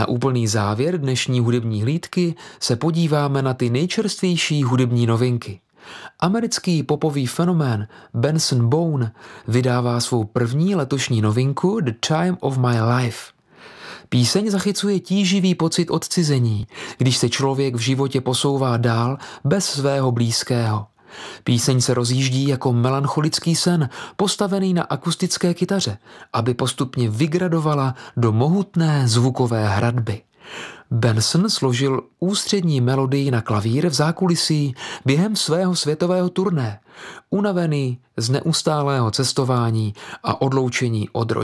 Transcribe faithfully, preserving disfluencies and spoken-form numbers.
Na úplný závěr dnešní hudební hlídky se podíváme na ty nejčerstvější hudební novinky. Americký popový fenomén Benson Boone vydává svou první letošní novinku The Time of My Life. Píseň zachycuje tíživý pocit odcizení, když se člověk v životě posouvá dál bez svého blízkého. Píseň se rozjíždí jako melancholický sen, postavený na akustické kytaře, aby postupně vygradovala do mohutné zvukové hradby. Benson složil ústřední melodii na klavír v zákulisí během svého světového turné, unavený z neustálého cestování a odloučení od rodiny.